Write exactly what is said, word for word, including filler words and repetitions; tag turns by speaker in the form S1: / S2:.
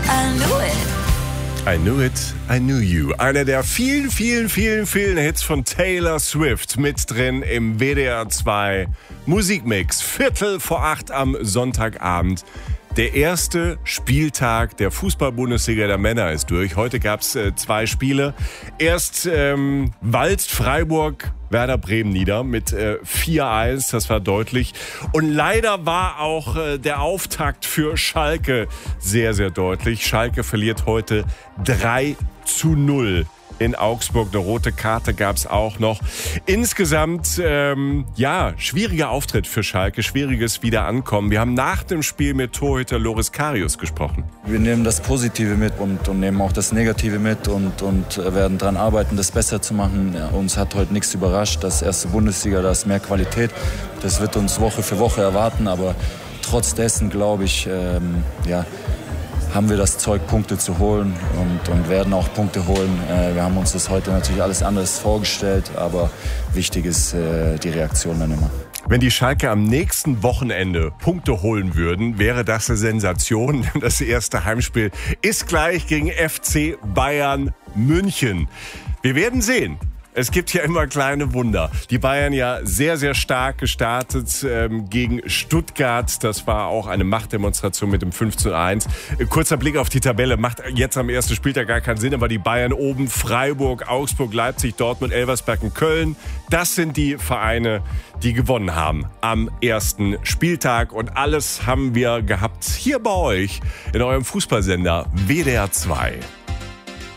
S1: I knew it.
S2: I Knew It, I Knew You. Einer der vielen, vielen, vielen, vielen Hits von Taylor Swift mit drin im W D R zwei Musikmix. Viertel vor acht am Sonntagabend. Der erste Spieltag der Fußball-Bundesliga der Männer ist durch. Heute gab es äh, zwei Spiele. Erst ähm, walzt Freiburg Werder Bremen nieder mit äh, vier eins, das war deutlich. Und leider war auch äh, der Auftakt für Schalke sehr, sehr deutlich. Schalke verliert heute drei zu null. In Augsburg. Eine rote Karte gab es auch noch. Insgesamt, ähm, ja, schwieriger Auftritt für Schalke, schwieriges Wiederankommen. Wir haben nach dem Spiel mit Torhüter Loris Karius gesprochen.
S3: Wir nehmen das Positive mit und, und nehmen auch das Negative mit und, und werden daran arbeiten, das besser zu machen. Ja, uns hat heute nichts überrascht. Das erste Bundesliga, da ist mehr Qualität. Das wird uns Woche für Woche erwarten, aber trotz dessen, glaube ich, ähm, ja, haben wir das Zeug, Punkte zu holen und, und werden auch Punkte holen. Äh, wir haben uns das heute natürlich alles anders vorgestellt, aber wichtig ist äh, die Reaktion dann immer.
S2: Wenn die Schalke am nächsten Wochenende Punkte holen würden, wäre das eine Sensation. Das erste Heimspiel ist gleich gegen F C Bayern München. Wir werden sehen. Es gibt ja immer kleine Wunder. Die Bayern ja sehr, sehr stark gestartet ähm, gegen Stuttgart. Das war auch eine Machtdemonstration mit dem fünf zu eins. Kurzer Blick auf die Tabelle macht jetzt am ersten Spieltag gar keinen Sinn, aber die Bayern oben, Freiburg, Augsburg, Leipzig, Dortmund, Elversberg und Köln. Das sind die Vereine, die gewonnen haben am ersten Spieltag. Und alles haben wir gehabt hier bei euch in eurem Fußballsender W D R zwei.